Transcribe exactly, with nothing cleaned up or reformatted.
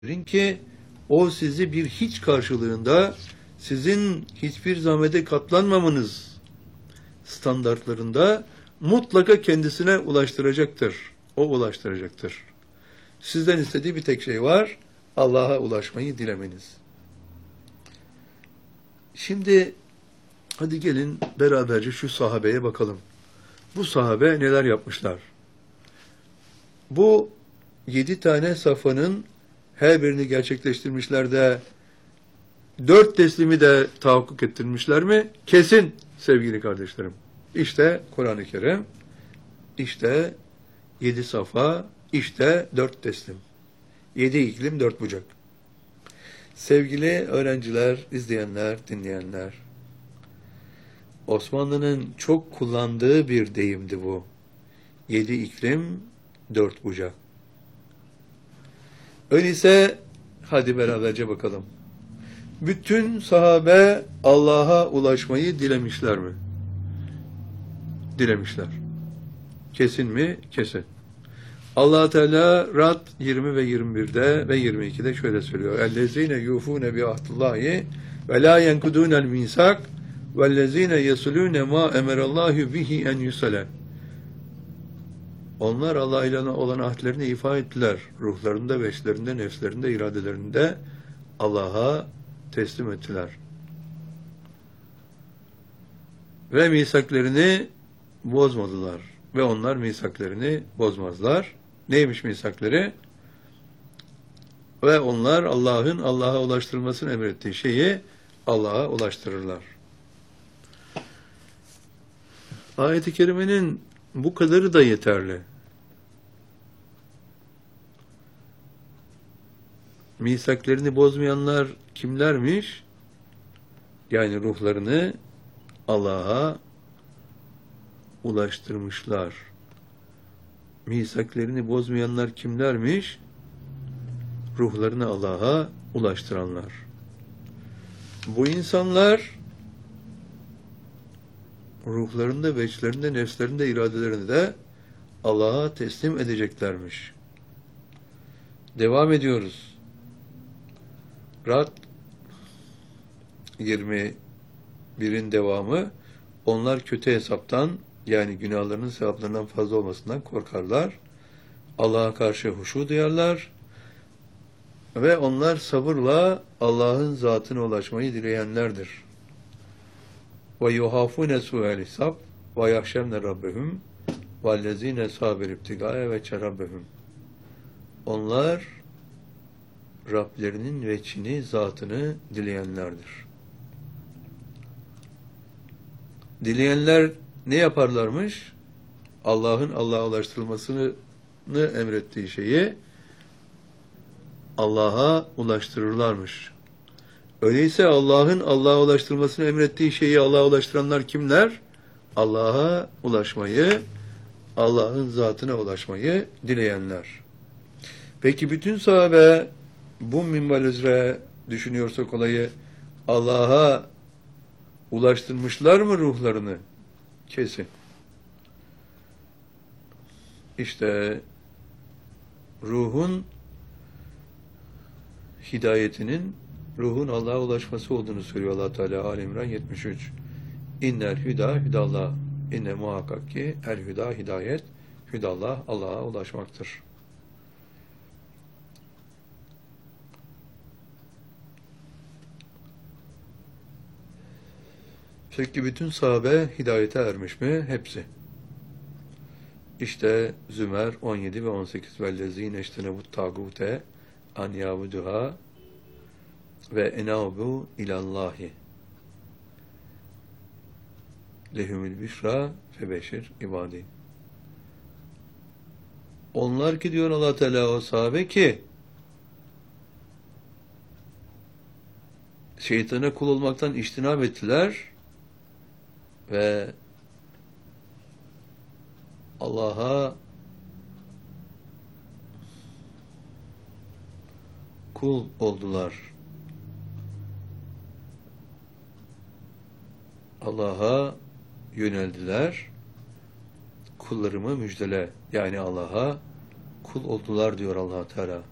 verin ki o sizi bir hiç karşılığında sizin hiçbir zahmete katlanmamanız standartlarında mutlaka kendisine ulaştıracaktır. O ulaştıracaktır. Sizden istediği bir tek şey var. Allah'a ulaşmayı dilemeniz. Şimdi hadi gelin beraberce şu sahabeye bakalım. Bu sahabe neler yapmışlar? Bu yedi tane safhanın her birini gerçekleştirmişler de dört teslimi de tahakkuk ettirmişler mi? Kesin sevgili kardeşlerim. İşte Kur'an-ı Kerim, işte yedi safa, işte dört teslim. Yedi iklim, dört bucak. Sevgili öğrenciler, izleyenler, dinleyenler, Osmanlı'nın çok kullandığı bir deyimdi bu. Yedi iklim, dört bucak. Öyleyse hadi beraberce bakalım. Bütün sahabe Allah'a ulaşmayı dilemişler mi? Dilemişler. Kesin mi? Kesin. Allah Teala Ra'd yirmi ve yirmi birde ve yirmi ikide şöyle söylüyor. Ellezine yufune bi ahdillahi ve la yenkudunel misak vellezine yesulune ma emerallahu bihi en yusale. Onlar Allah ile olan ahdlerini ifa ettiler. Ruhlarında, beşlerinde, nefslerinde, iradelerinde Allah'a teslim ettiler. Ve misaklerini bozmadılar. Ve onlar misaklerini bozmazlar. Neymiş misakları? Ve onlar Allah'ın Allah'a ulaştırılmasını emrettiği şeyi Allah'a ulaştırırlar. Ayet-i Kerime'nin bu kadarı da yeterli. Misaklerini bozmayanlar kimlermiş? Yani ruhlarını Allah'a ulaştırmışlar. Misaklerini bozmayanlar kimlermiş? Ruhlarını Allah'a ulaştıranlar. Bu insanlar ruhlarında, veçlerinde, nefslerinde, iradelerinde de Allah'a teslim edeceklermiş. Devam ediyoruz. Ra'd yirmi birin devamı, onlar kötü hesaptan, yani günahlarının sevaplarından fazla olmasından korkarlar. Allah'a karşı huşu duyarlar ve onlar sabırla Allah'ın zatına ulaşmayı dileyenlerdir. Ve yuhafune su'el hisab ve yahşemne rabbehum vellezine sabir ibtigâe ve çerabbehum. Onlar Rablerinin veçhini, zatını dileyenlerdir. Dileyenler ne yaparlarmış? Allah'ın Allah'a ulaştırılmasını emrettiği şeyi Allah'a ulaştırırlarmış. Öyleyse Allah'ın Allah'a ulaştırılmasını emrettiği şeyi Allah'a ulaştıranlar kimler? Allah'a ulaşmayı, Allah'ın zatına ulaşmayı dileyenler. Peki bütün sahabe bu minval üzere düşünüyorsak olayı Allah'a ulaştırmışlar mı ruhlarını? Kesin. İşte ruhun hidayetinin ruhun Allah'a ulaşması olduğunu söylüyor Allah Teala Ali İmran yetmiş üç. İnnel hüda hüdallah. İnne muhakkak ki el hüda hidayet, hüdallah Allah'a ulaşmaktır. Peki bütün sahabe hidayete ermiş mi? Hepsi. İşte Zümer on yedi ve on sekiz vellezine eştenebut tagute an yabuduha ve enabu ilallahi lehumül büşra febeşir ibadi. Onlar ki diyor Allah Teala o sahabe ki şeytana kul olmaktan içtinab ettiler ve Allah'a kul oldular. Allah'a yöneldiler. Kullarımı müjdele. Yani Allah'a kul oldular diyor Allah Teala.